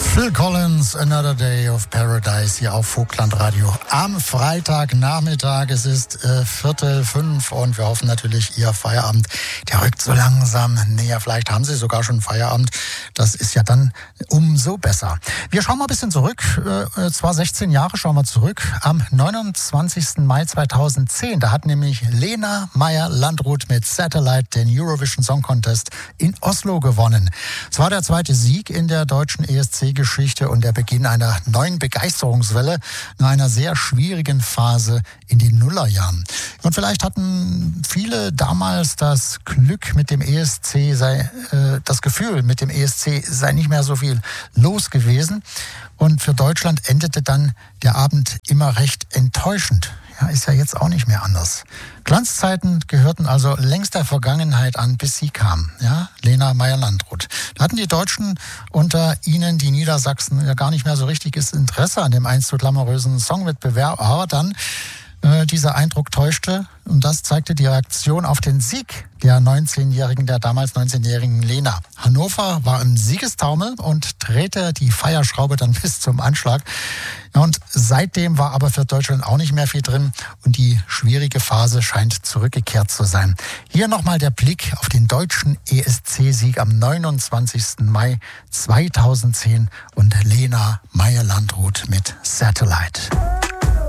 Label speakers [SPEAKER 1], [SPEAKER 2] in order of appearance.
[SPEAKER 1] Phil Collins, Another Day of Paradise hier auf Vogtlandradio am Freitagnachmittag. Es ist 4:45 und wir hoffen natürlich, Ihr Feierabend, der rückt so langsam näher. Vielleicht haben Sie sogar schon Feierabend. Das ist ja dann umso besser. Wir schauen mal ein bisschen zurück, zwar 16 Jahre schauen wir zurück. Am 29. Mai 2010, da hat nämlich Lena Meyer-Landrut mit Satellite den Eurovision Song Contest in Oslo gewonnen. Es war der zweite Sieg in der deutschen ESC-Geschichte und der Beginn einer neuen Begeisterungswelle nach einer sehr schwierigen Phase in den Nullerjahren. Und vielleicht hatten viele damals das Glück mit dem ESC das Gefühl, mit dem ESC sei nicht mehr so viel los gewesen. Und für Deutschland endete dann der Abend immer recht enttäuschend. Ja, ist ja jetzt auch nicht mehr anders. Glanzzeiten gehörten also längst der Vergangenheit an, bis sie kam. Ja, Lena Meyer-Landrut. Da hatten die Deutschen, unter ihnen die Niedersachsen, ja gar nicht mehr so richtiges Interesse an dem einst so glamourösen Songwettbewerb. Aber dann dieser Eindruck täuschte und das zeigte die Reaktion auf den Sieg der damals 19-jährigen Lena. Hannover war im Siegestaumel und drehte die Feierschraube dann bis zum Anschlag. Ja, und seitdem war aber für Deutschland auch nicht mehr viel drin und die schwierige Phase scheint zurückgekehrt zu sein. Hier nochmal der Blick auf den deutschen ESC-Sieg am 29. Mai 2010 und Lena Meyer-Landrut mit Satellite.